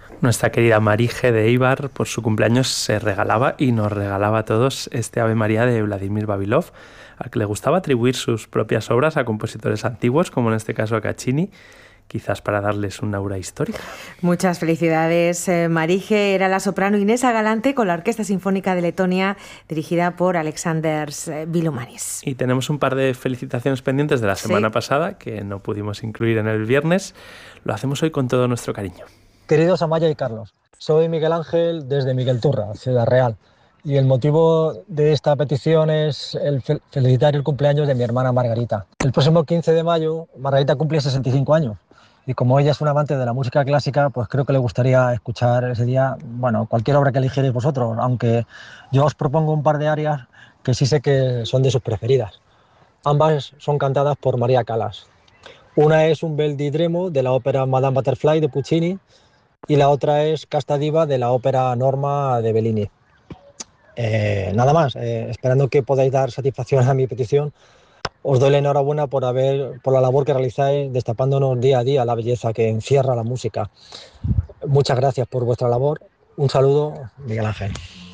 Nuestra querida Marije de Eibar, por su cumpleaños, se regalaba y nos regalaba a todos este Ave María de Vladimir Vavilov, al que le gustaba atribuir sus propias obras a compositores antiguos, como en este caso a Caccini, quizás para darles un aura histórica. Muchas felicidades, Marije. Era la soprano Inés Galante con la Orquesta Sinfónica de Letonia, dirigida por Alexanders Vilumanis. Y tenemos un par de felicitaciones pendientes de la semana pasada, que no pudimos incluir en el viernes. Lo hacemos hoy con todo nuestro cariño. Queridos Amaya y Carlos, soy Miguel Ángel desde Miguelturra, Ciudad Real, y el motivo de esta petición es el felicitar el cumpleaños de mi hermana Margarita. El próximo 15 de mayo Margarita cumple 65 años y como ella es una amante de la música clásica, pues creo que le gustaría escuchar ese día, bueno, cualquier obra que eligierais vosotros, aunque yo os propongo un par de arias que sí sé que son de sus preferidas. Ambas son cantadas por María Callas. Una es un bel di Dremo de la ópera Madame Butterfly de Puccini, y la otra es Casta Diva de la ópera Norma de Bellini. Nada más, esperando que podáis dar satisfacción a mi petición, os doy la enhorabuena por la labor que realizáis destapándonos día a día la belleza que encierra la música. Muchas gracias por vuestra labor. Un saludo, Miguel Ángel.